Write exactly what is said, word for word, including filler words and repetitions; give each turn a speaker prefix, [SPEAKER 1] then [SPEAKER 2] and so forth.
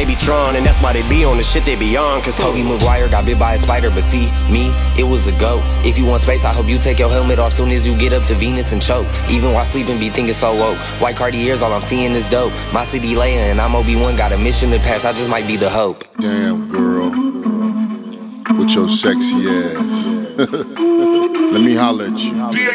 [SPEAKER 1] they be Tron, and that's why they be on the shit they be on. Cause
[SPEAKER 2] Tobey Maguire got bit by a spider, but see, me, it was a goat. If you want space, I hope you take your helmet off soon as you get up to Venus and choke. Even while sleeping, be thinking so woke. White Cartiers, all I'm seeing is dope. My city Leia and I'm Obi-Wan, got a mission to pass, I just might be the hope.
[SPEAKER 3] Damn, girl, with your sexy ass. Let me holler at you.